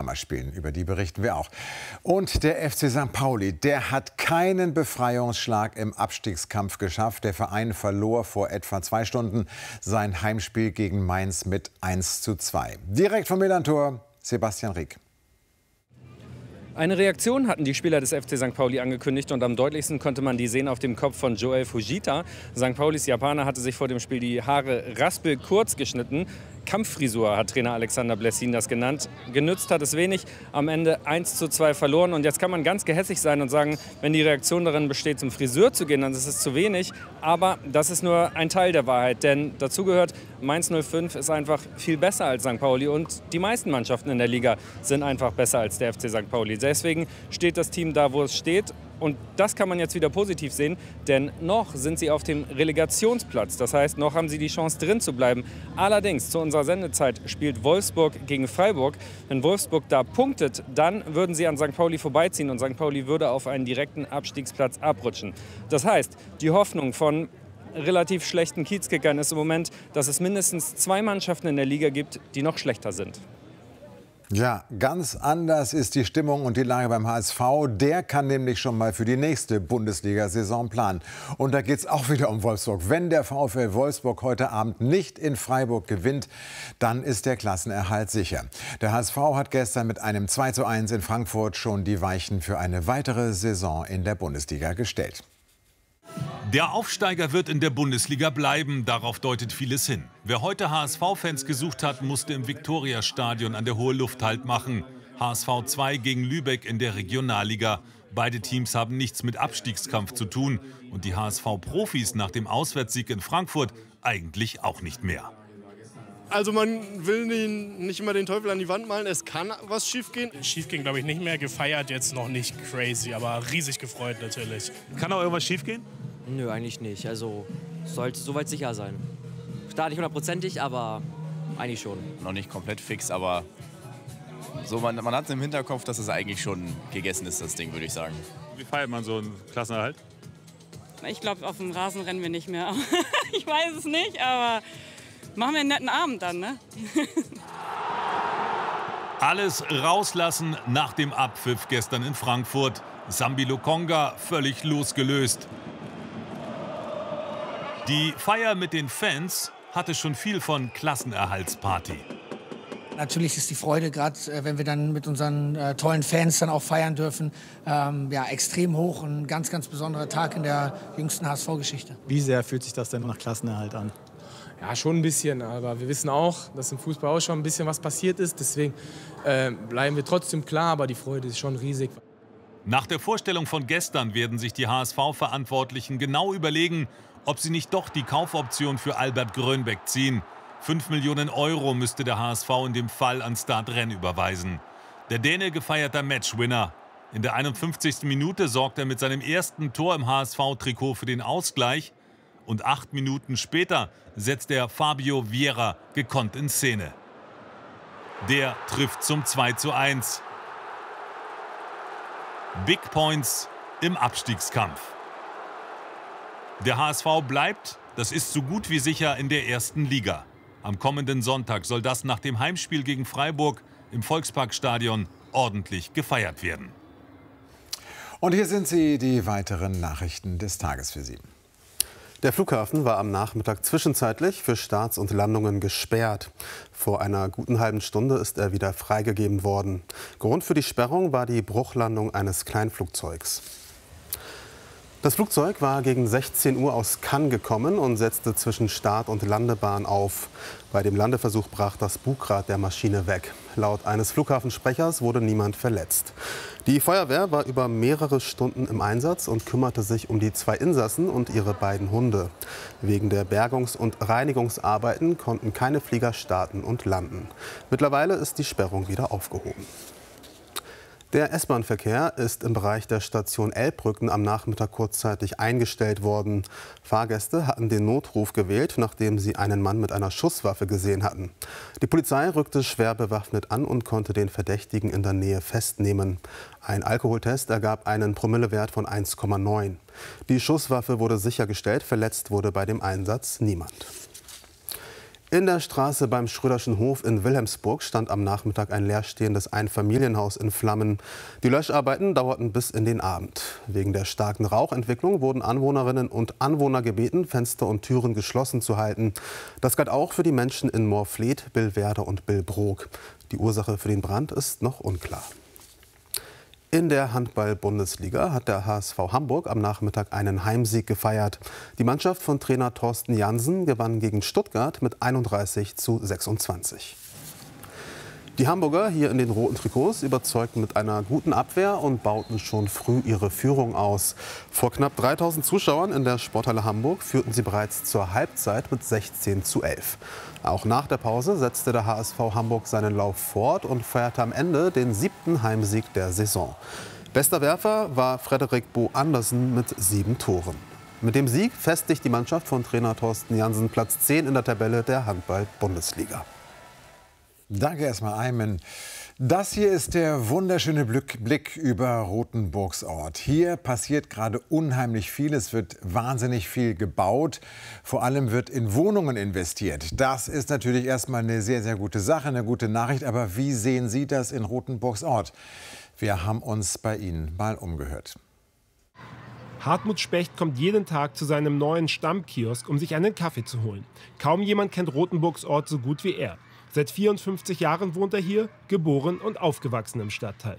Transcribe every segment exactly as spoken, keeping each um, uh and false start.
Dramaspielen. Über die berichten wir auch. Und der F C Sankt Pauli, der hat keinen Befreiungsschlag im Abstiegskampf geschafft. Der Verein verlor vor etwa zwei Stunden sein Heimspiel gegen Mainz mit eins zu zwei. Direkt vom Millantor, Sebastian Rieck. Eine Reaktion hatten die Spieler des F C Sankt Pauli angekündigt und am deutlichsten konnte man die sehen auf dem Kopf von Joel Fujita. Sankt Paulis Japaner hatte sich vor dem Spiel die Haare raspelkurz geschnitten. Kampffrisur hat Trainer Alexander Blessin das genannt. Genützt hat es wenig, am Ende eins zu zwei verloren. Und jetzt kann man ganz gehässig sein und sagen, wenn die Reaktion darin besteht, zum Friseur zu gehen, dann ist es zu wenig. Aber das ist nur ein Teil der Wahrheit, denn dazu gehört, Mainz null fünf ist einfach viel besser als Sankt Pauli und die meisten Mannschaften in der Liga sind einfach besser als der F C Sankt Pauli. Deswegen steht das Team da, wo es steht. Und das kann man jetzt wieder positiv sehen, denn noch sind sie auf dem Relegationsplatz. Das heißt, noch haben sie die Chance, drin zu bleiben. Allerdings, zu unserer Sendezeit spielt Wolfsburg gegen Freiburg. Wenn Wolfsburg da punktet, dann würden sie an Sankt Pauli vorbeiziehen und Sankt Pauli würde auf einen direkten Abstiegsplatz abrutschen. Das heißt, die Hoffnung von relativ schlechten Kiezkickern ist im Moment, dass es mindestens zwei Mannschaften in der Liga gibt, die noch schlechter sind. Ja, ganz anders ist die Stimmung und die Lage beim H S V. Der kann nämlich schon mal für die nächste Bundesliga-Saison planen. Und da geht es auch wieder um Wolfsburg. Wenn der VfL Wolfsburg heute Abend nicht in Freiburg gewinnt, dann ist der Klassenerhalt sicher. Der H S V hat gestern mit einem zwei zu eins in Frankfurt schon die Weichen für eine weitere Saison in der Bundesliga gestellt. Der Aufsteiger wird in der Bundesliga bleiben, darauf deutet vieles hin. Wer heute H S V-Fans gesucht hat, musste im Viktoriastadion an der Hohe Luft Halt machen. H S V zwei gegen Lübeck in der Regionalliga. Beide Teams haben nichts mit Abstiegskampf zu tun. Und die H S V-Profis nach dem Auswärtssieg in Frankfurt eigentlich auch nicht mehr. Also man will nicht immer den Teufel an die Wand malen, es kann was schiefgehen. Schiefgehen glaube ich nicht mehr, gefeiert jetzt noch nicht crazy, aber riesig gefreut natürlich. Kann auch irgendwas schiefgehen? Nö, eigentlich nicht. Also sollte soweit sicher sein. Klar nicht hundertprozentig, aber eigentlich schon. Noch nicht komplett fix, aber so, man, man hat es im Hinterkopf, dass es eigentlich schon gegessen ist, das Ding, würde ich sagen. Wie feiert man so einen Klassenerhalt? Ich glaube, auf dem Rasen rennen wir nicht mehr. Ich weiß es nicht, aber machen wir einen netten Abend dann, ne? Alles rauslassen nach dem Abpfiff gestern in Frankfurt. Sambi Lokonga völlig losgelöst. Die Feier mit den Fans hatte schon viel von Klassenerhaltsparty. Natürlich ist die Freude, gerade wenn wir dann mit unseren äh, tollen Fans dann auch feiern dürfen, ähm, ja, extrem hoch. Ein ganz, ganz besonderer Tag in der jüngsten H S V-Geschichte. Wie sehr fühlt sich das denn nach Klassenerhalt an? Ja, schon ein bisschen, aber wir wissen auch, dass im Fußball auch schon ein bisschen was passiert ist. Deswegen äh, bleiben wir trotzdem klar, aber die Freude ist schon riesig. Nach der Vorstellung von gestern werden sich die H S V-Verantwortlichen genau überlegen, ob sie nicht doch die Kaufoption für Albert Grönbeck ziehen. Fünf Millionen Euro müsste der H S V in dem Fall an Stade Rennes überweisen. Der Däne gefeierter Matchwinner. In der einundfünfzigsten Minute sorgt er mit seinem ersten Tor im H S V-Trikot für den Ausgleich. Und acht Minuten später setzt er Fabio Vieira gekonnt in Szene. Der trifft zum zwei zu eins. Big Points im Abstiegskampf. Der H S V bleibt, das ist so gut wie sicher, in der ersten Liga. Am kommenden Sonntag soll das nach dem Heimspiel gegen Freiburg im Volksparkstadion ordentlich gefeiert werden. Und hier sind sie, die weiteren Nachrichten des Tages für Sie. Der Flughafen war am Nachmittag zwischenzeitlich für Starts und Landungen gesperrt. Vor einer guten halben Stunde ist er wieder freigegeben worden. Grund für die Sperrung war die Bruchlandung eines Kleinflugzeugs. Das Flugzeug war gegen sechzehn Uhr aus Cannes gekommen und setzte zwischen Start- und Landebahn auf. Bei dem Landeversuch brach das Bugrad der Maschine weg. Laut eines Flughafensprechers wurde niemand verletzt. Die Feuerwehr war über mehrere Stunden im Einsatz und kümmerte sich um die zwei Insassen und ihre beiden Hunde. Wegen der Bergungs- und Reinigungsarbeiten konnten keine Flieger starten und landen. Mittlerweile ist die Sperrung wieder aufgehoben. Der S-Bahn-Verkehr ist im Bereich der Station Elbbrücken am Nachmittag kurzzeitig eingestellt worden. Fahrgäste hatten den Notruf gewählt, nachdem sie einen Mann mit einer Schusswaffe gesehen hatten. Die Polizei rückte schwer bewaffnet an und konnte den Verdächtigen in der Nähe festnehmen. Ein Alkoholtest ergab einen Promillewert von eins Komma neun. Die Schusswaffe wurde sichergestellt, verletzt wurde bei dem Einsatz niemand. In der Straße beim Schröderschen Hof in Wilhelmsburg stand am Nachmittag ein leerstehendes Einfamilienhaus in Flammen. Die Löscharbeiten dauerten bis in den Abend. Wegen der starken Rauchentwicklung wurden Anwohnerinnen und Anwohner gebeten, Fenster und Türen geschlossen zu halten. Das galt auch für die Menschen in Moorfleet, Billwerder und Billbrook. Die Ursache für den Brand ist noch unklar. In der Handball-Bundesliga hat der H S V Hamburg am Nachmittag einen Heimsieg gefeiert. Die Mannschaft von Trainer Thorsten Jansen gewann gegen Stuttgart mit einunddreißig zu sechsundzwanzig. Die Hamburger hier in den roten Trikots überzeugten mit einer guten Abwehr und bauten schon früh ihre Führung aus. Vor knapp dreitausend Zuschauern in der Sporthalle Hamburg führten sie bereits zur Halbzeit mit sechzehn zu elf. Auch nach der Pause setzte der H S V Hamburg seinen Lauf fort und feierte am Ende den siebten Heimsieg der Saison. Bester Werfer war Frederik Bo Andersen mit sieben Toren. Mit dem Sieg festigt die Mannschaft von Trainer Thorsten Jansen Platz zehn in der Tabelle der Handball-Bundesliga. Danke erstmal, Ayman. Das hier ist der wunderschöne Blick über Rothenburgs Ort. Hier passiert gerade unheimlich viel. Es wird wahnsinnig viel gebaut. Vor allem wird in Wohnungen investiert. Das ist natürlich erstmal eine sehr, sehr gute Sache, eine gute Nachricht. Aber wie sehen Sie das in Rothenburgs Ort? Wir haben uns bei Ihnen mal umgehört. Hartmut Specht kommt jeden Tag zu seinem neuen Stammkiosk, um sich einen Kaffee zu holen. Kaum jemand kennt Rothenburgs Ort so gut wie er. Seit vierundfünfzig Jahren wohnt er hier, geboren und aufgewachsen im Stadtteil.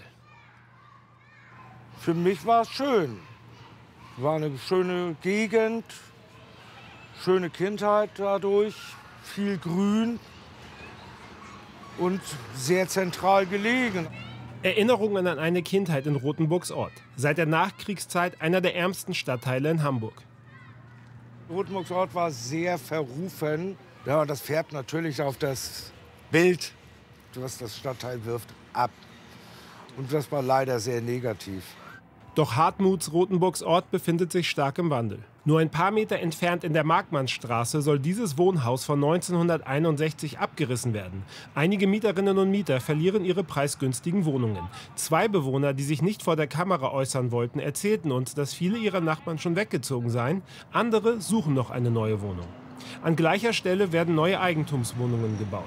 Für mich war es schön. War eine schöne Gegend, schöne Kindheit dadurch, viel Grün und sehr zentral gelegen. Erinnerungen an eine Kindheit in Rothenburgs Ort. Seit der Nachkriegszeit einer der ärmsten Stadtteile in Hamburg. Rothenburgs Ort war sehr verrufen. Ja, das färbt natürlich auf das Bild, was das Stadtteil wirft, ab. Und das war leider sehr negativ. Doch Hartmuts Rothenburgs Ort befindet sich stark im Wandel. Nur ein paar Meter entfernt in der Markmannstraße soll dieses Wohnhaus von neunzehnhunderteinundsechzig abgerissen werden. Einige Mieterinnen und Mieter verlieren ihre preisgünstigen Wohnungen. Zwei Bewohner, die sich nicht vor der Kamera äußern wollten, erzählten uns, dass viele ihrer Nachbarn schon weggezogen seien. Andere suchen noch eine neue Wohnung. An gleicher Stelle werden neue Eigentumswohnungen gebaut.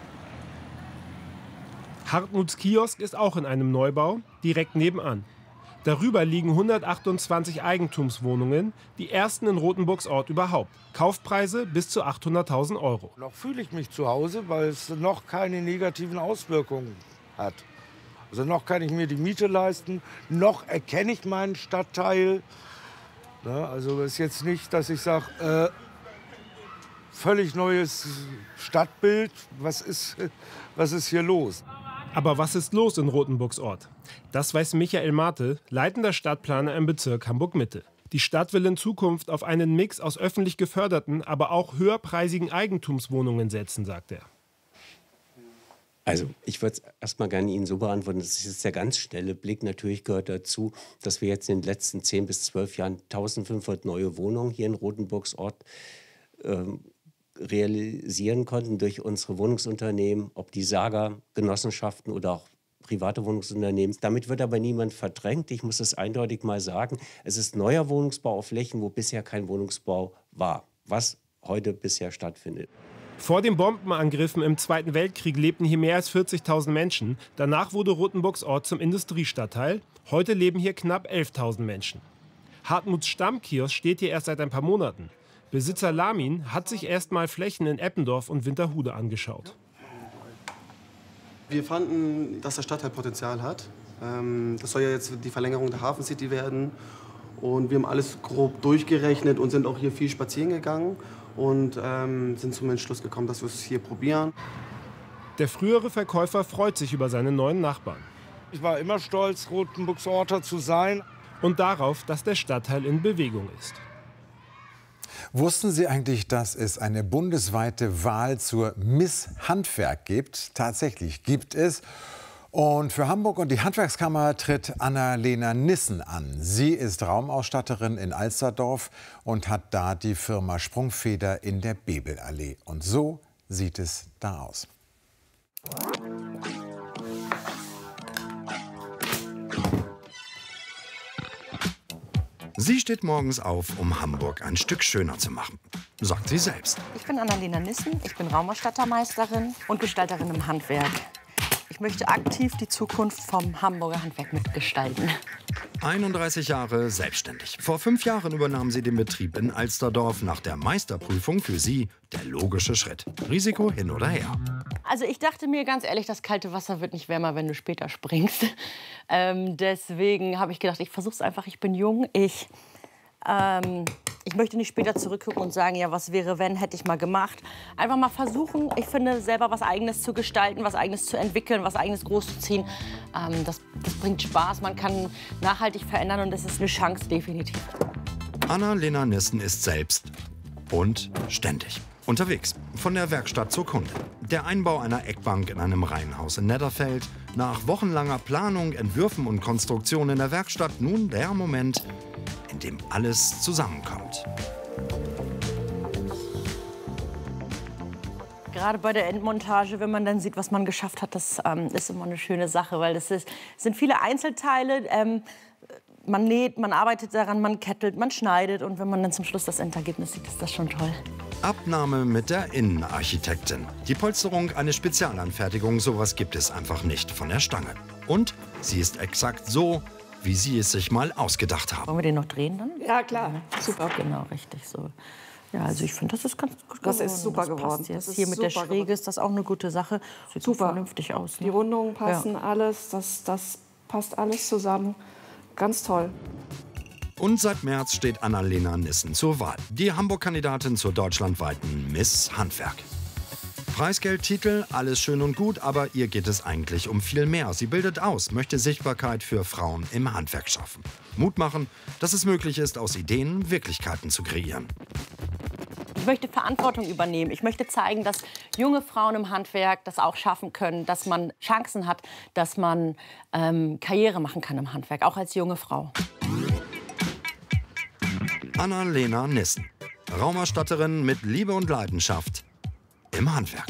Hartmuts Kiosk ist auch in einem Neubau, direkt nebenan. Darüber liegen hundertachtundzwanzig Eigentumswohnungen, die ersten in Rothenburgs Ort überhaupt. Kaufpreise bis zu achthunderttausend Euro. Noch fühle ich mich zu Hause, weil es noch keine negativen Auswirkungen hat. Also noch kann ich mir die Miete leisten, noch erkenne ich meinen Stadtteil. Na, also es ist jetzt nicht, dass ich sage, äh, völlig neues Stadtbild, was ist, was ist hier los? Aber was ist los in Rothenburgs Ort? Das weiß Michael Mate, leitender Stadtplaner im Bezirk Hamburg-Mitte. Die Stadt will in Zukunft auf einen Mix aus öffentlich geförderten, aber auch höherpreisigen Eigentumswohnungen setzen, sagt er. Also ich würde es erstmal gerne Ihnen so beantworten, das ist jetzt der ganz schnelle Blick. Natürlich gehört dazu, dass wir jetzt in den letzten zehn bis zwölf Jahren eintausendfünfhundert neue Wohnungen hier in Rothenburgs Ort ähm, realisieren konnten durch unsere Wohnungsunternehmen, ob die Saga-Genossenschaften oder auch private Wohnungsunternehmen. Damit wird aber niemand verdrängt. Ich muss es eindeutig mal sagen. Es ist neuer Wohnungsbau auf Flächen, wo bisher kein Wohnungsbau war, was heute bisher stattfindet. Vor den Bombenangriffen im Zweiten Weltkrieg lebten hier mehr als vierzigtausend Menschen. Danach wurde Rothenburgs Ort zum Industriestadtteil. Heute leben hier knapp elftausend Menschen. Hartmuts Stammkiosk steht hier erst seit ein paar Monaten. Besitzer Lamin hat sich erst mal Flächen in Eppendorf und Winterhude angeschaut. Wir fanden, dass der Stadtteil Potenzial hat. Das soll ja jetzt die Verlängerung der Hafen City werden. Und wir haben alles grob durchgerechnet und sind auch hier viel spazieren gegangen und ähm, sind zum Entschluss gekommen, dass wir es hier probieren. Der frühere Verkäufer freut sich über seine neuen Nachbarn. Ich war immer stolz, Rothenburgs Orter zu sein. Und darauf, dass der Stadtteil in Bewegung ist. Wussten Sie eigentlich, dass es eine bundesweite Wahl zur Miss Handwerk gibt? Tatsächlich gibt es. Und für Hamburg und die Handwerkskammer tritt Annalena Nissen an. Sie ist Raumausstatterin in Alsterdorf und hat da die Firma Sprungfeder in der Bebelallee. Und so sieht es da aus. Sie steht morgens auf, um Hamburg ein Stück schöner zu machen. sagt sie selbst. Ich bin Annalena Nissen, ich bin Raumausstattermeisterin und Gestalterin im Handwerk. Ich möchte aktiv die Zukunft vom Hamburger Handwerk mitgestalten. einunddreißig Jahre selbstständig. Vor fünf Jahren übernahm sie den Betrieb in Alsterdorf. Nach der Meisterprüfung für sie der logische Schritt. Risiko hin oder her. Also ich dachte mir ganz ehrlich, das kalte Wasser wird nicht wärmer, wenn du später springst. Ähm, deswegen habe ich gedacht, ich versuche es einfach. Ich bin jung, ich... Ähm, ich möchte nicht später zurückgucken und sagen, ja, was wäre, wenn, hätte ich mal gemacht. Einfach mal versuchen, ich finde, selber was Eigenes zu gestalten, was Eigenes zu entwickeln, was Eigenes großzuziehen. Ähm, das, das bringt Spaß, man kann nachhaltig verändern und das ist eine Chance, definitiv. Annalena Nissen ist selbst und ständig unterwegs. Von der Werkstatt zur Kundin. Der Einbau einer Eckbank in einem Reihenhaus in Netterfeld. Nach wochenlanger Planung, Entwürfen und Konstruktion in der Werkstatt nun der Moment, in dem alles zusammenkommt. Gerade bei der Endmontage, wenn man dann sieht, was man geschafft hat, das ähm, ist immer eine schöne Sache, weil das ist, sind viele Einzelteile. Ähm, man näht, man arbeitet daran, man kettelt, man schneidet und wenn man dann zum Schluss das Endergebnis sieht, ist das schon toll. Abnahme mit der Innenarchitektin. Die Polsterung eine Spezialanfertigung, sowas gibt es einfach nicht von der Stange. Und sie ist exakt so, wie Sie es sich mal ausgedacht haben. Wollen wir den noch drehen dann? Ja, klar. Super. Genau, richtig so. Ja, also ich finde, das ist ganz gut geworden. Das ist super das geworden. Jetzt. Das ist Hier mit der super Schräge geworden. ist das auch eine gute Sache. Sieht Super. vernünftig aus. Ne? Die Rundungen passen, ja. alles. Das, das passt alles zusammen. Ganz toll. Und seit März steht Annalena Nissen zur Wahl. Die Hamburg-Kandidatin zur deutschlandweiten Miss Handwerk. Preisgeldtitel, alles schön und gut, aber ihr geht es eigentlich um viel mehr. Sie bildet aus, möchte Sichtbarkeit für Frauen im Handwerk schaffen. Mut machen, dass es möglich ist, aus Ideen Wirklichkeiten zu kreieren. Ich möchte Verantwortung übernehmen. Ich möchte zeigen, dass junge Frauen im Handwerk das auch schaffen können, dass man Chancen hat, dass man ähm, Karriere machen kann im Handwerk, auch als junge Frau. Annalena Nissen, Raumausstatterin mit Liebe und Leidenschaft im Handwerk.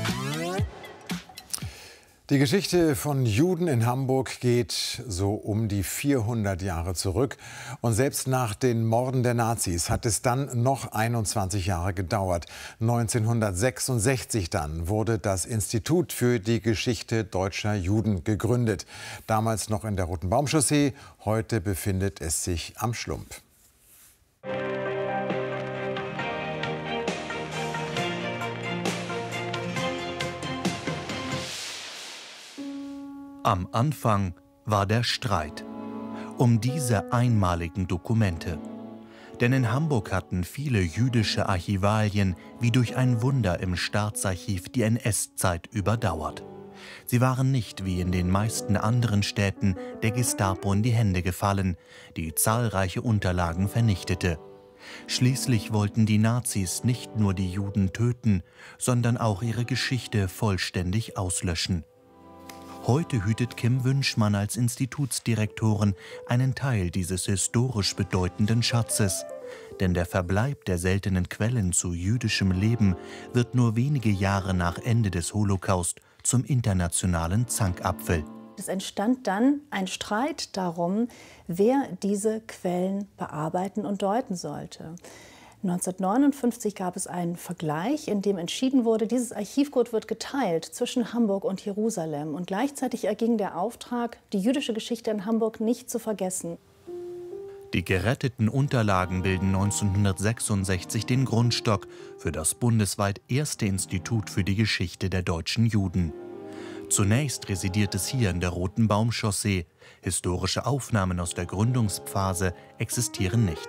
Die Geschichte von Juden in Hamburg geht so um die vierhundert Jahre zurück. Und selbst nach den Morden der Nazis hat es dann noch einundzwanzig Jahre gedauert. neunzehnhundertsechsundsechzig dann wurde das Institut für die Geschichte deutscher Juden gegründet. Damals noch in der Roten Baumchaussee, heute befindet es sich am Schlump. Am Anfang war der Streit um diese einmaligen Dokumente. Denn in Hamburg hatten viele jüdische Archivalien wie durch ein Wunder im Staatsarchiv die N S-Zeit überdauert. Sie waren nicht wie in den meisten anderen Städten der Gestapo in die Hände gefallen, die zahlreiche Unterlagen vernichtete. Schließlich wollten die Nazis nicht nur die Juden töten, sondern auch ihre Geschichte vollständig auslöschen. Heute hütet Kim Wünschmann als Institutsdirektorin einen Teil dieses historisch bedeutenden Schatzes. Denn der Verbleib der seltenen Quellen zu jüdischem Leben wird nur wenige Jahre nach Ende des Holocaust zum internationalen Zankapfel. Es entstand dann ein Streit darum, wer diese Quellen bearbeiten und deuten sollte. neunzehnhundertneunundfünfzig gab es einen Vergleich, in dem entschieden wurde, dieses Archivgut wird geteilt zwischen Hamburg und Jerusalem. Und gleichzeitig erging der Auftrag, die jüdische Geschichte in Hamburg nicht zu vergessen. Die geretteten Unterlagen bilden neunzehnhundertsechsundsechzig den Grundstock für das bundesweit erste Institut für die Geschichte der deutschen Juden. Zunächst residiert es hier in der Roten Baumchaussee. Historische Aufnahmen aus der Gründungsphase existieren nicht.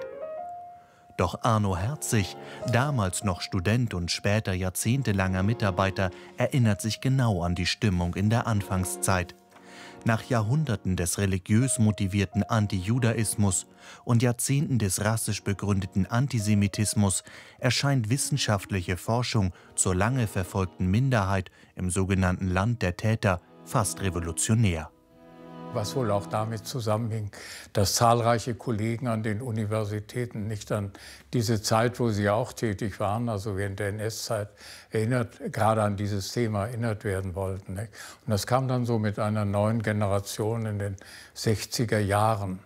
Doch Arno Herzig, damals noch Student und später jahrzehntelanger Mitarbeiter, erinnert sich genau an die Stimmung in der Anfangszeit. Nach Jahrhunderten des religiös motivierten Antijudaismus und Jahrzehnten des rassisch begründeten Antisemitismus erscheint wissenschaftliche Forschung zur lange verfolgten Minderheit im sogenannten Land der Täter fast revolutionär. Was wohl auch damit zusammenhing, dass zahlreiche Kollegen an den Universitäten nicht an diese Zeit, wo sie auch tätig waren, also während der N S-Zeit, erinnert, gerade an dieses Thema erinnert werden wollten. Und das kam dann so mit einer neuen Generation in den sechziger Jahren.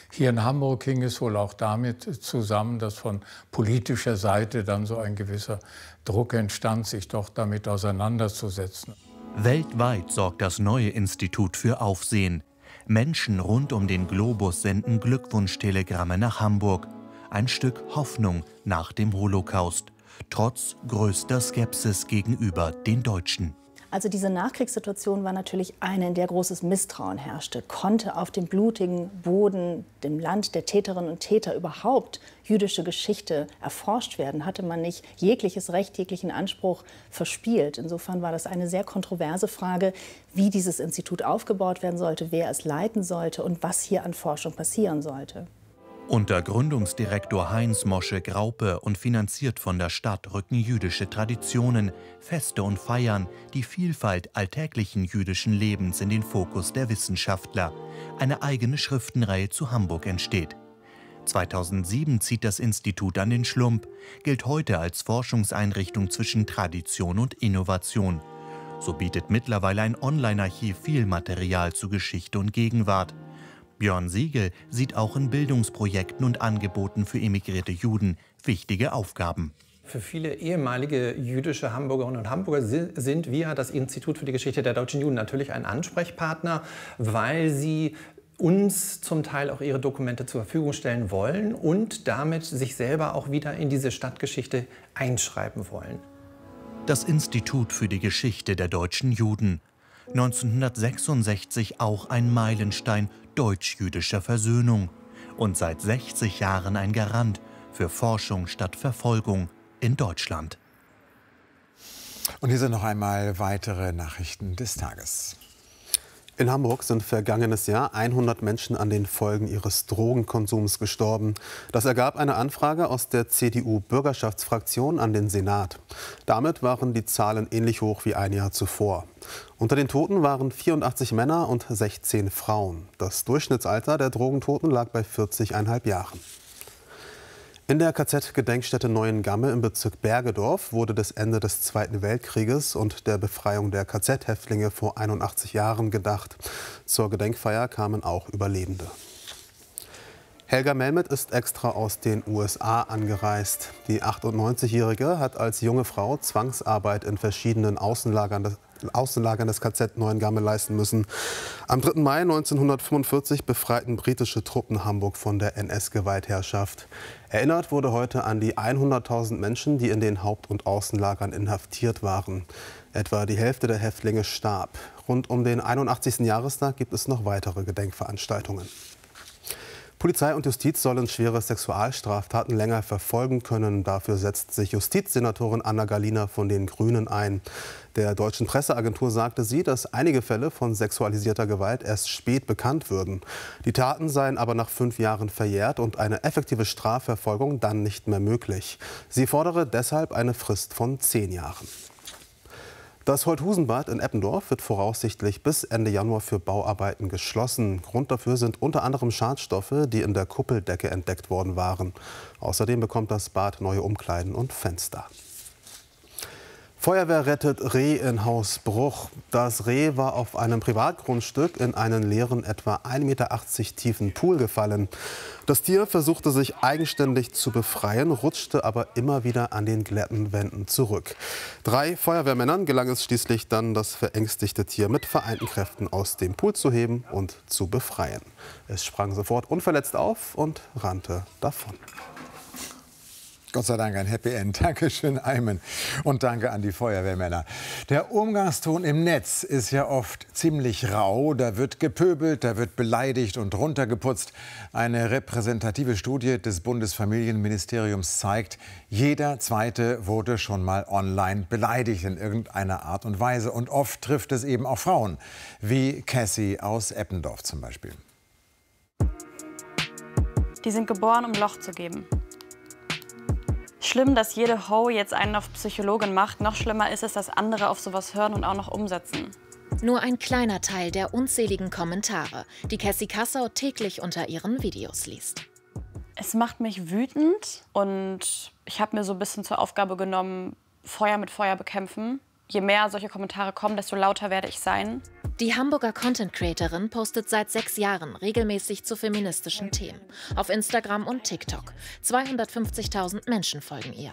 Hier in Hamburg hing es wohl auch damit zusammen, dass von politischer Seite dann so ein gewisser Druck entstand, sich doch damit auseinanderzusetzen. Weltweit sorgt das neue Institut für Aufsehen. Menschen rund um den Globus senden Glückwunschtelegramme nach Hamburg. Ein Stück Hoffnung nach dem Holocaust, trotz größter Skepsis gegenüber den Deutschen. Also diese Nachkriegssituation war natürlich eine, in der großes Misstrauen herrschte. Konnte auf dem blutigen Boden, dem Land der Täterinnen und Täter überhaupt jüdische Geschichte erforscht werden? Hatte man nicht jegliches Recht, jeglichen Anspruch verspielt? Insofern war das eine sehr kontroverse Frage, wie dieses Institut aufgebaut werden sollte, wer es leiten sollte und was hier an Forschung passieren sollte. Unter Gründungsdirektor Heinz Mosche Graupe und finanziert von der Stadt rücken jüdische Traditionen, Feste und Feiern, die Vielfalt alltäglichen jüdischen Lebens in den Fokus der Wissenschaftler. Eine eigene Schriftenreihe zu Hamburg entsteht. zweitausendsieben zieht das Institut an den Schlump, gilt heute als Forschungseinrichtung zwischen Tradition und Innovation. So bietet mittlerweile ein Online-Archiv viel Material zu Geschichte und Gegenwart. Björn Siegel sieht auch in Bildungsprojekten und Angeboten für emigrierte Juden wichtige Aufgaben. Für viele ehemalige jüdische Hamburgerinnen und Hamburger sind wir, das Institut für die Geschichte der deutschen Juden, natürlich ein Ansprechpartner, weil sie uns zum Teil auch ihre Dokumente zur Verfügung stellen wollen und damit sich selber auch wieder in diese Stadtgeschichte einschreiben wollen. Das Institut für die Geschichte der deutschen Juden. neunzehnhundertsechsundsechzig auch ein Meilenstein deutsch-jüdischer Versöhnung und seit sechzig Jahren ein Garant für Forschung statt Verfolgung in Deutschland. Und hier sind noch einmal weitere Nachrichten des Tages. In Hamburg sind vergangenes Jahr hundert Menschen an den Folgen ihres Drogenkonsums gestorben. Das ergab eine Anfrage aus der C D U-Bürgerschaftsfraktion an den Senat. Damit waren die Zahlen ähnlich hoch wie ein Jahr zuvor. Unter den Toten waren vierundachtzig Männer und sechzehn Frauen. Das Durchschnittsalter der Drogentoten lag bei vierzig Komma fünf Jahren. In der K Z-Gedenkstätte Neuengamme im Bezirk Bergedorf wurde das Ende des Zweiten Weltkrieges und der Befreiung der K Z-Häftlinge vor einundachtzig Jahren gedacht. Zur Gedenkfeier kamen auch Überlebende. Helga Melmet ist extra aus den U S A angereist. Die achtundneunzigjährige hat als junge Frau Zwangsarbeit in verschiedenen Außenlagern des Außenlagern des K Z Neuengamme leisten müssen. Am dritten Mai neunzehnhundertfünfundvierzig befreiten britische Truppen Hamburg von der N S-Gewaltherrschaft. Erinnert wurde heute an die hunderttausend Menschen, die in den Haupt- und Außenlagern inhaftiert waren. Etwa die Hälfte der Häftlinge starb. Rund um den einundachtzigsten Jahrestag gibt es noch weitere Gedenkveranstaltungen. Polizei und Justiz sollen schwere Sexualstraftaten länger verfolgen können. Dafür setzt sich Justizsenatorin Anna Gallina von den Grünen ein. Der deutschen Presseagentur sagte sie, dass einige Fälle von sexualisierter Gewalt erst spät bekannt würden. Die Taten seien aber nach fünf Jahren verjährt und eine effektive Strafverfolgung dann nicht mehr möglich. Sie fordere deshalb eine Frist von zehn Jahren. Das Holthusenbad in Eppendorf wird voraussichtlich bis Ende Januar für Bauarbeiten geschlossen. Grund dafür sind unter anderem Schadstoffe, die in der Kuppeldecke entdeckt worden waren. Außerdem bekommt das Bad neue Umkleiden und Fenster. Feuerwehr rettet Reh in Haus Bruch. Das Reh war auf einem Privatgrundstück in einen leeren, etwa ein Meter achtzig tiefen Pool gefallen. Das Tier versuchte sich eigenständig zu befreien, rutschte aber immer wieder an den glatten Wänden zurück. Drei Feuerwehrmännern gelang es schließlich dann, das verängstigte Tier mit vereinten Kräften aus dem Pool zu heben und zu befreien. Es sprang sofort unverletzt auf und rannte davon. Gott sei Dank ein Happy End. Dankeschön, Ayman. Und danke an die Feuerwehrmänner. Der Umgangston im Netz ist ja oft ziemlich rau. Da wird gepöbelt, da wird beleidigt und runtergeputzt. Eine repräsentative Studie des Bundesfamilienministeriums zeigt, jeder Zweite wurde schon mal online beleidigt in irgendeiner Art und Weise. Und oft trifft es eben auch Frauen, wie Cassie aus Eppendorf zum Beispiel. Die sind geboren, um Loch zu geben. Schlimm, dass jede Ho jetzt einen auf Psychologin macht. Noch schlimmer ist es, dass andere auf sowas hören und auch noch umsetzen. Nur ein kleiner Teil der unzähligen Kommentare, die Cassie Kassau täglich unter ihren Videos liest. Es macht mich wütend und ich habe mir so ein bisschen zur Aufgabe genommen, Feuer mit Feuer bekämpfen. Je mehr solche Kommentare kommen, desto lauter werde ich sein. Die Hamburger Content-Creatorin postet seit sechs Jahren regelmäßig zu feministischen Themen. Auf Instagram und TikTok. zweihundertfünfzigtausend Menschen folgen ihr.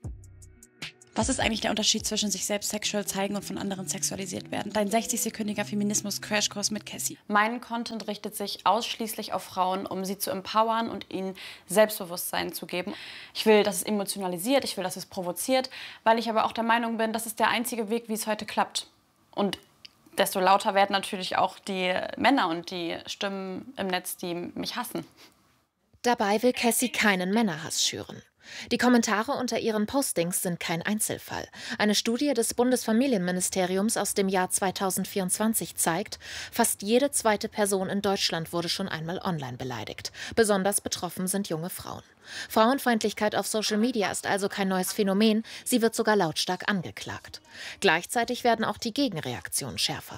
Was ist eigentlich der Unterschied zwischen sich selbst sexuell zeigen und von anderen sexualisiert werden? Dein sechzig-sekündiger Feminismus-Crashkurs mit Cassie. Mein Content richtet sich ausschließlich auf Frauen, um sie zu empowern und ihnen Selbstbewusstsein zu geben. Ich will, dass es emotionalisiert, ich will, dass es provoziert, weil ich aber auch der Meinung bin, das ist der einzige Weg, wie es heute klappt. Und desto lauter werden natürlich auch die Männer und die Stimmen im Netz, die mich hassen. Dabei will Cassie keinen Männerhass schüren. Die Kommentare unter ihren Postings sind kein Einzelfall. Eine Studie des Bundesfamilienministeriums aus dem Jahr zweitausendvierundzwanzig zeigt, fast jede zweite Person in Deutschland wurde schon einmal online beleidigt. Besonders betroffen sind junge Frauen. Frauenfeindlichkeit auf Social Media ist also kein neues Phänomen, sie wird sogar lautstark angeklagt. Gleichzeitig werden auch die Gegenreaktionen schärfer.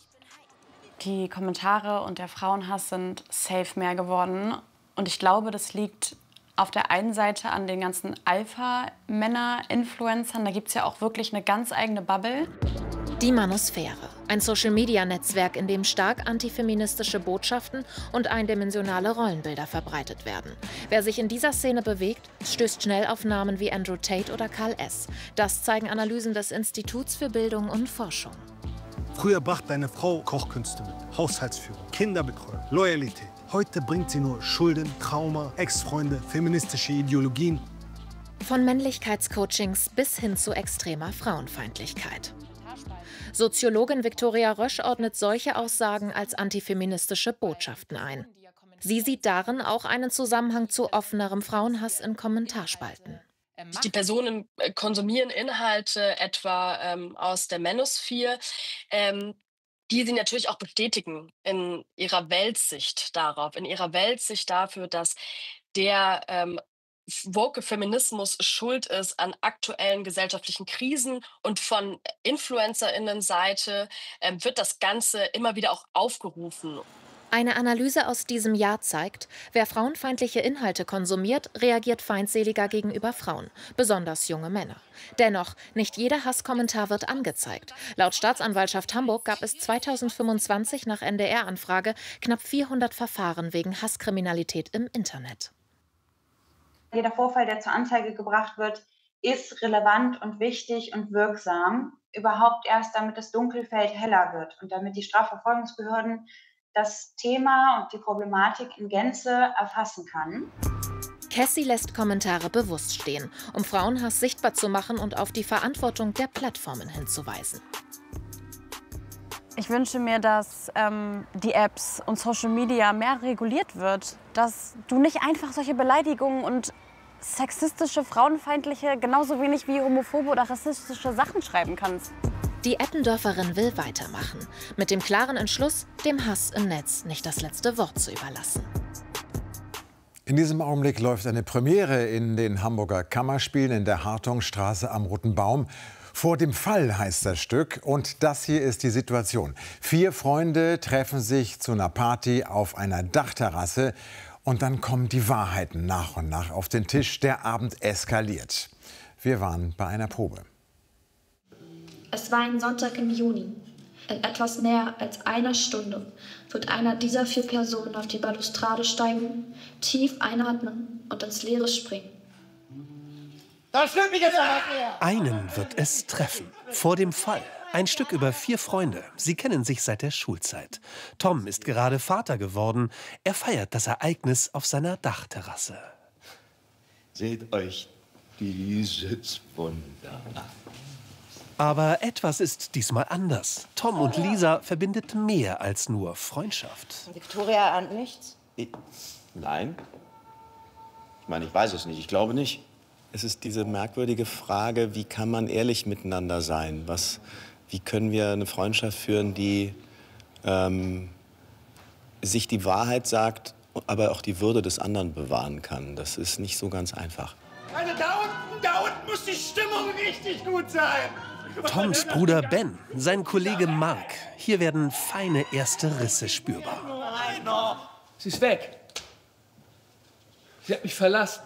Die Kommentare und der Frauenhass sind safe mehr geworden. Und ich glaube, das liegt auf der einen Seite an den ganzen Alpha-Männer-Influencern. Da gibt es ja auch wirklich eine ganz eigene Bubble. Die Manosphäre, ein Social-Media-Netzwerk, in dem stark antifeministische Botschaften und eindimensionale Rollenbilder verbreitet werden. Wer sich in dieser Szene bewegt, stößt schnell auf Namen wie Andrew Tate oder Karl S. Das zeigen Analysen des Instituts für Bildung und Forschung. Früher brachte eine Frau Kochkünste mit, Haushaltsführung, Kinderbetreuung, Loyalität. Heute bringt sie nur Schulden, Trauma, Ex-Freunde, feministische Ideologien. Von Männlichkeitscoachings bis hin zu extremer Frauenfeindlichkeit. Soziologin Viktoria Rösch ordnet solche Aussagen als antifeministische Botschaften ein. Sie sieht darin auch einen Zusammenhang zu offenerem Frauenhass in Kommentarspalten. Die Personen konsumieren Inhalte etwa ähm, aus der Manosphere, ähm, die sie natürlich auch bestätigen in ihrer Weltsicht darauf, in ihrer Weltsicht dafür, dass der ähm, woke Feminismus schuld ist an aktuellen gesellschaftlichen Krisen, und von InfluencerInnen-Seite ähm, wird das Ganze immer wieder auch aufgerufen. Eine Analyse aus diesem Jahr zeigt, wer frauenfeindliche Inhalte konsumiert, reagiert feindseliger gegenüber Frauen, besonders junge Männer. Dennoch, nicht jeder Hasskommentar wird angezeigt. Laut Staatsanwaltschaft Hamburg gab es zweitausendfünfundzwanzig nach N D R-Anfrage knapp vierhundert Verfahren wegen Hasskriminalität im Internet. Jeder Vorfall, der zur Anzeige gebracht wird, ist relevant und wichtig und wirksam. Überhaupt erst, damit das Dunkelfeld heller wird und damit die Strafverfolgungsbehörden das Thema und die Problematik in Gänze erfassen kann. Cassie lässt Kommentare bewusst stehen, um Frauenhass sichtbar zu machen und auf die Verantwortung der Plattformen hinzuweisen. Ich wünsche mir, dass ähm, die Apps und Social Media mehr reguliert wird. Dass du nicht einfach solche Beleidigungen und sexistische, frauenfeindliche, genauso wenig wie homophobe oder rassistische Sachen schreiben kannst. Die Eppendorferin will weitermachen, mit dem klaren Entschluss, dem Hass im Netz nicht das letzte Wort zu überlassen. In diesem Augenblick läuft eine Premiere in den Hamburger Kammerspielen in der Hartongstraße am Roten Baum. Vor dem Fall heißt das Stück, und das hier ist die Situation. Vier Freunde treffen sich zu einer Party auf einer Dachterrasse, und dann kommen die Wahrheiten nach und nach auf den Tisch. Der Abend eskaliert. Wir waren bei einer Probe. Es war ein Sonntag im Juni. In etwas mehr als einer Stunde wird einer dieser vier Personen auf die Balustrade steigen, tief einatmen und ins Leere springen. Das stimmt mich jetzt aber mehr. Einen wird es treffen. Vor dem Fall. Ein Stück über vier Freunde. Sie kennen sich seit der Schulzeit. Tom ist gerade Vater geworden. Er feiert das Ereignis auf seiner Dachterrasse. Seht euch dieses Wunder an. Aber etwas ist diesmal anders. Tom und Lisa verbindet mehr als nur Freundschaft. Viktoria ahnt nichts? Ich, nein. Ich meine, ich weiß es nicht. Ich glaube nicht. Es ist diese merkwürdige Frage, wie kann man ehrlich miteinander sein? Was, wie können wir eine Freundschaft führen, die ähm, sich die Wahrheit sagt, aber auch die Würde des anderen bewahren kann? Das ist nicht so ganz einfach. Also da unten, da unten muss die Stimmung richtig gut sein. Toms Bruder Ben, sein Kollege Mark. Hier werden feine erste Risse spürbar. Sie ist weg. Sie hat mich verlassen.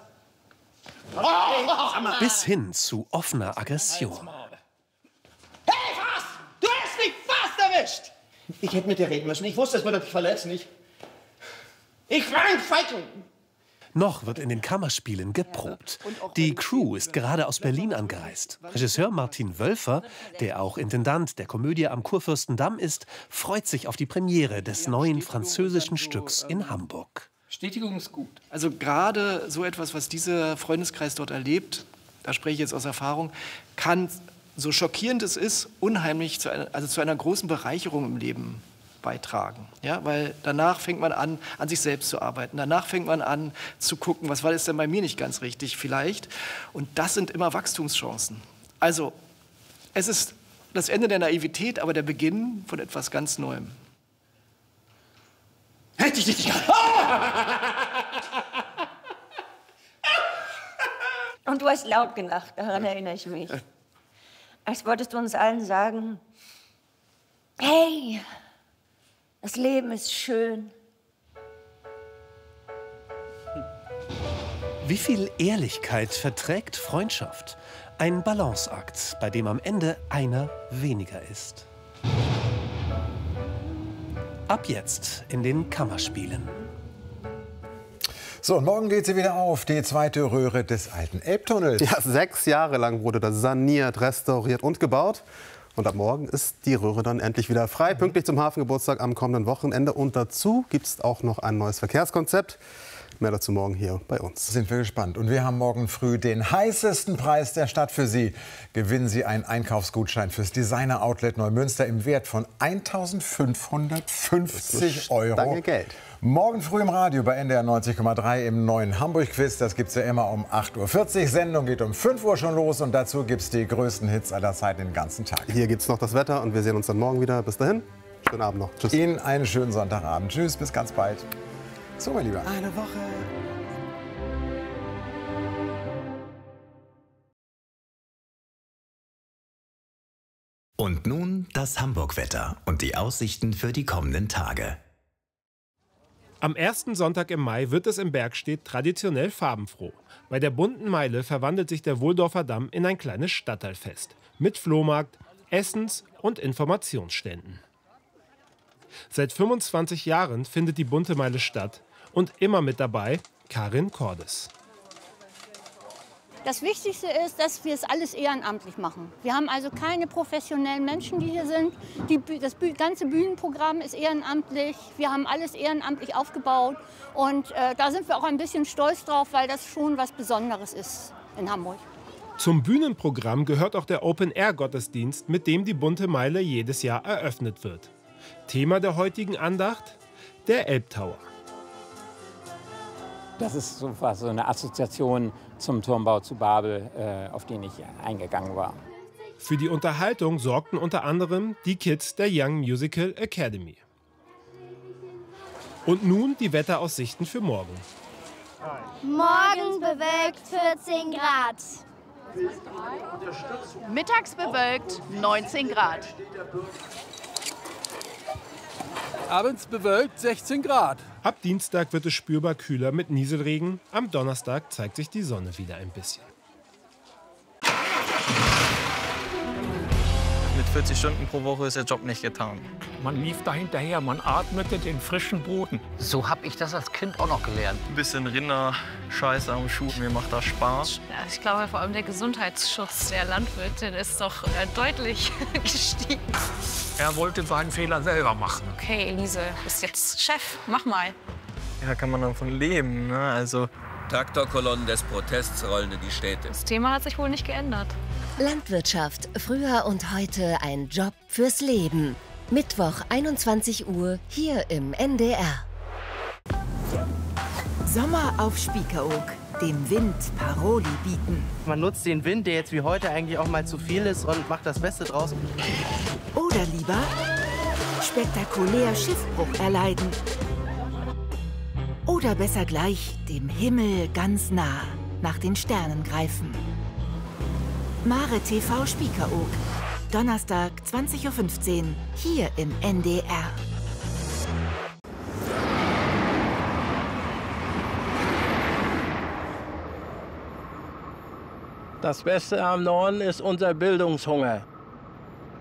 Bis hin zu offener Aggression. Hey, was? Du hast mich fast erwischt! Ich hätte mit dir reden müssen. Ich wusste, es würde dich verletzen. Ich, ich war ein Feigling. Noch wird in den Kammerspielen geprobt. Die Crew ist gerade aus Berlin angereist. Regisseur Martin Wölfer, der auch Intendant der Komödie am Kurfürstendamm ist, freut sich auf die Premiere des neuen französischen Stücks in Hamburg. Bestätigung ist gut. Also gerade so etwas, was dieser Freundeskreis dort erlebt, da spreche ich jetzt aus Erfahrung, kann, so schockierend es ist, unheimlich zu einer, also zu einer großen Bereicherung im Leben beitragen. Ja, weil danach fängt man an, an sich selbst zu arbeiten. Danach fängt man an, zu gucken, was war das denn bei mir nicht ganz richtig vielleicht. Und das sind immer Wachstumschancen. Also, es ist das Ende der Naivität, aber der Beginn von etwas ganz Neuem. Hätte ich nicht. Und du hast laut gelacht, daran erinnere ich mich. Als wolltest du uns allen sagen, hey, das Leben ist schön. Wie viel Ehrlichkeit verträgt Freundschaft? Ein Balanceakt, bei dem am Ende einer weniger ist. Ab jetzt in den Kammerspielen. So, und morgen geht sie wieder auf, die zweite Röhre des alten Elbtunnels. Ja, sechs Jahre lang wurde das saniert, restauriert und gebaut. Und ab morgen ist die Röhre dann endlich wieder frei, pünktlich zum Hafengeburtstag am kommenden Wochenende. Und dazu gibt es auch noch ein neues Verkehrskonzept. Mehr dazu morgen hier bei uns. Sind wir gespannt. Und wir haben morgen früh den heißesten Preis der Stadt für Sie. Gewinnen Sie einen Einkaufsgutschein fürs Designer-Outlet Neumünster im Wert von eintausendfünfhundertfünfzig Euro. Danke Geld. Morgen früh im Radio bei N D R neunzig Komma drei im neuen Hamburg-Quiz. Das gibt es ja immer um acht Uhr vierzig. Sendung geht um fünf Uhr schon los. Und dazu gibt es die größten Hits aller Zeiten den ganzen Tag. Hier gibt es noch das Wetter und wir sehen uns dann morgen wieder. Bis dahin, schönen Abend noch. Tschüss. Ihnen einen schönen Sonntagabend. Tschüss, bis ganz bald. So, mein Lieber. Eine Woche. Und nun das Hamburg-Wetter und die Aussichten für die kommenden Tage. Am ersten Sonntag im Mai wird es im Bergstedt traditionell farbenfroh. Bei der bunten Meile verwandelt sich der Wohldorfer Damm in ein kleines Stadtteilfest. Mit Flohmarkt, Essens- und Informationsständen. Seit fünfundzwanzig Jahren findet die bunte Meile statt. Und immer mit dabei Karin Cordes. Das Wichtigste ist, dass wir es alles ehrenamtlich machen. Wir haben also keine professionellen Menschen, die hier sind. Die, das ganze Bühnenprogramm ist ehrenamtlich. Wir haben alles ehrenamtlich aufgebaut. Und äh, da sind wir auch ein bisschen stolz drauf, weil das schon was Besonderes ist in Hamburg. Zum Bühnenprogramm gehört auch der Open-Air-Gottesdienst, mit dem die bunte Meile jedes Jahr eröffnet wird. Thema der heutigen Andacht: der Elbtower. Das ist so, war so eine Assoziation zum Turmbau zu Babel, äh, auf den ich eingegangen war. Für die Unterhaltung sorgten unter anderem die Kids der Young Musical Academy. Und nun die Wetteraussichten für morgen. Morgen bewölkt vierzehn Grad. Mittags bewölkt neunzehn Grad. Abends bewölkt sechzehn Grad. Ab Dienstag wird es spürbar kühler mit Nieselregen. Am Donnerstag zeigt sich die Sonne wieder ein bisschen. Mit vierzig Stunden pro Woche ist der Job nicht getan. Man lief da hinterher, man atmete den frischen Boden. So habe ich das als Kind auch noch gelernt. Ein bisschen Rinder-Scheiße am Schuh, mir macht das Spaß. Ja, ich glaube, vor allem der Gesundheitsschutz der Landwirte ist doch äh, deutlich gestiegen. Er wollte seinen Fehler selber machen. Okay, Elise, du bist jetzt Chef, mach mal. Ja, kann man davon leben, ne? Also Traktorkolonnen des Protests rollen in die Städte. Das Thema hat sich wohl nicht geändert. Landwirtschaft, früher und heute ein Job fürs Leben. Mittwoch, einundzwanzig Uhr, hier im N D R. Sommer auf Spiekeroog, dem Wind Paroli bieten. Man nutzt den Wind, der jetzt wie heute eigentlich auch mal zu viel ist, und macht das Beste draus. Oder lieber spektakulär Schiffbruch erleiden. Oder besser gleich dem Himmel ganz nah nach den Sternen greifen. Mare T V Spiekeroog. Donnerstag, zwanzig Uhr fünfzehn, hier im N D R. Das Beste am Norden ist unser Bildungshunger.